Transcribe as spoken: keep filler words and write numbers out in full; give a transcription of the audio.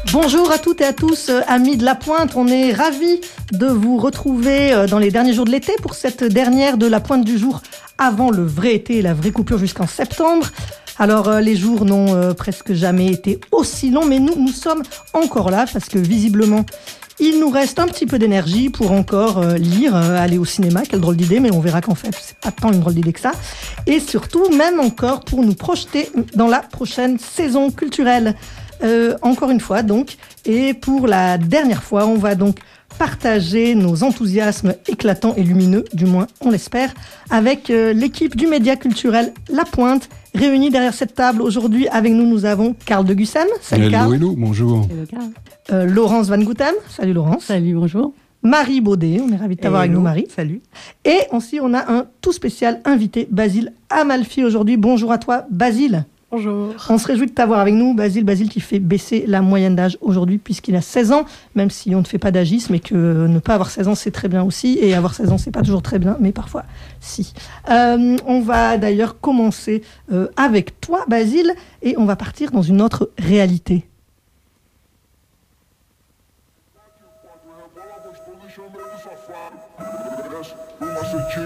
Bonjour à toutes et à tous, euh, amis de La Pointe. On est ravis de vous retrouver euh, dans les derniers jours de l'été pour cette dernière de La Pointe du jour avant le vrai été et la vraie coupure jusqu'en septembre. Alors euh, les jours n'ont euh, presque jamais été aussi longs, mais nous, nous sommes encore là parce que visiblement, il nous reste un petit peu d'énergie pour encore euh, lire, euh, aller au cinéma. Quelle drôle d'idée, mais on verra qu'en fait, c'est pas tant une drôle d'idée que ça. Et surtout, même encore pour nous projeter dans la prochaine saison culturelle. Euh, encore une fois, donc, et pour la dernière fois, on va donc partager nos enthousiasmes éclatants et lumineux, du moins on l'espère, avec euh, l'équipe du média culturel La Pointe, réunie derrière cette table. Aujourd'hui, avec nous, nous avons Karl de Gussem. Salut hello, Karl. hello, bonjour. Hello, Karl. Euh, Laurence Van Gouthem. Salut Laurence. Salut, bonjour. Marie Baudet, on est ravis de t'avoir avec nous, Marie. Salut. Et aussi, on a un tout spécial invité, Basile Amalfi, aujourd'hui. Bonjour à toi, Basile. Bonjour. On se réjouit de t'avoir avec nous, Basile. Basile qui fait baisser la moyenne d'âge aujourd'hui puisqu'il a seize ans, même si on ne fait pas d'agisme et que ne pas avoir seize ans, c'est très bien aussi. Et avoir seize ans, c'est pas toujours très bien, mais parfois, si. Euh, on va d'ailleurs commencer euh, avec toi, Basile, et on va partir dans une autre réalité.